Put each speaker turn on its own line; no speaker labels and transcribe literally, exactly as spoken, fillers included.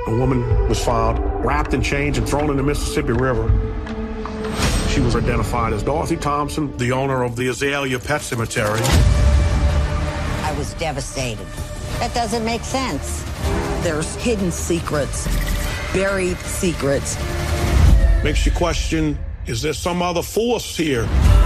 a woman was found wrapped in chains and thrown in the Mississippi River. She was identified as Dorothy Thompson, the owner of the Azalea Pet Cemetery.
I was devastated. That doesn't make sense.
There's hidden secrets, buried secrets.
Makes you question, is there some other force here?